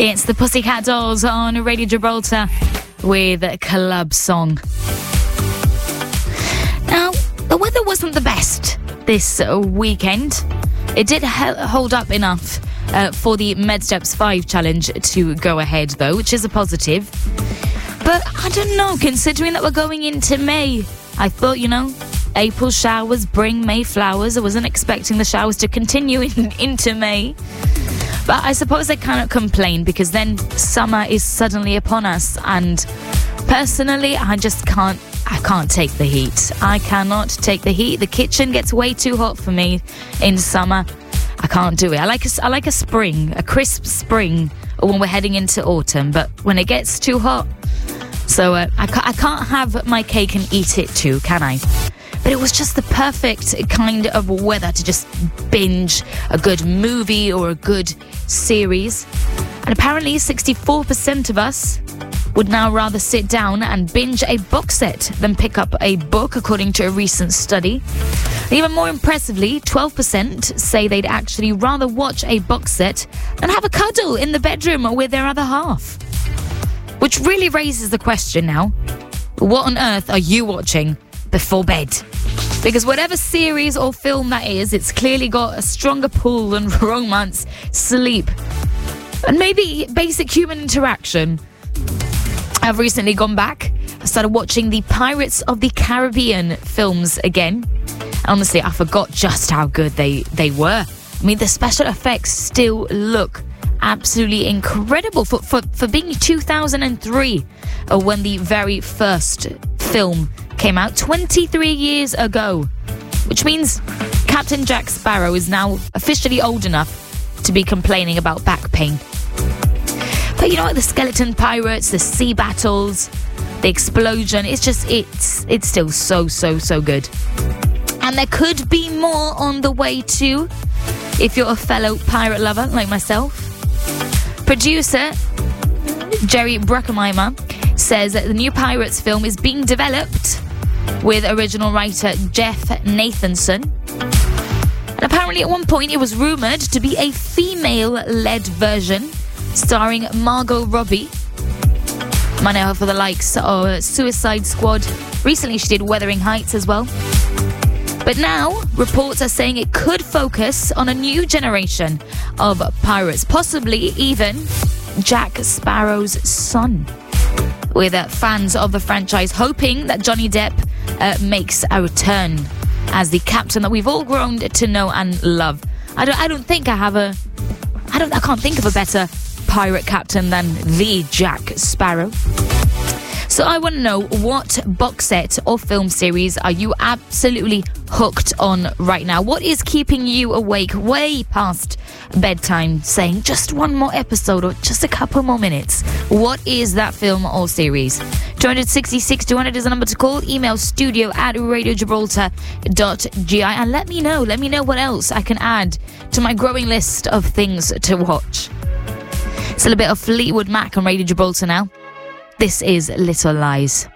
It's the Pussycat Dolls on Radio Gibraltar with Club Song. Now, the weather wasn't the best this weekend. It did hold up enough for the MedSteps 5 challenge to go ahead, though, which is a positive. But I don't know, considering that we're going into May, I thought, April showers bring May flowers. I wasn't expecting the showers to continue into May. But I suppose I cannot complain, because then summer is suddenly upon us. And personally, I can't take the heat. I cannot take the heat. The kitchen gets way too hot for me in summer. I can't do it. I like a spring, a crisp spring, or when we're heading into autumn. But when it gets too hot, so I can't have my cake and eat it too, can I? But it was just the perfect kind of weather to just binge a good movie or a good series. And apparently 64% of us would now rather sit down and binge a box set than pick up a book, according to a recent study. And even more impressively, 12% say they'd actually rather watch a box set than have a cuddle in the bedroom with their other half. Which really raises the question now, what on earth are you watching before bed? Because whatever series or film that is, it's clearly got a stronger pull than romance, sleep, and maybe basic human interaction. I've recently gone back. I started watching the Pirates of the Caribbean films again. Honestly, I forgot just how good they were. I mean, the special effects still look absolutely incredible for being 2003, when the very first film came out 23 years ago, which means Captain Jack Sparrow is now officially old enough to be complaining about back pain. But the skeleton pirates, the sea battles, the explosion, it's still so good. And there could be more on the way too, if you're a fellow pirate lover like myself. Producer Jerry Bruckheimer says that the new Pirates film is being developed with original writer Jeff Nathanson. And apparently at one point it was rumoured to be a female-led version starring Margot Robbie. I know her for the likes of Suicide Squad. Recently she did Wuthering Heights as well. But now reports are saying it could focus on a new generation of pirates, possibly even Jack Sparrow's son, with fans of the franchise hoping that Johnny Depp makes a return as the captain that we've all grown to know and love. I can't think of a better pirate captain than the Jack Sparrow. So I want to know, what box set or film series are you absolutely hooked on right now? What is keeping you awake way past bedtime, saying just one more episode or just a couple more minutes? What is that film or series? 266 200 is the number to call. Email studio@radiogibraltar.gi and let me know what else I can add to my growing list of things to watch. Still a bit of Fleetwood Mac on Radio Gibraltar now. This is Little Lies.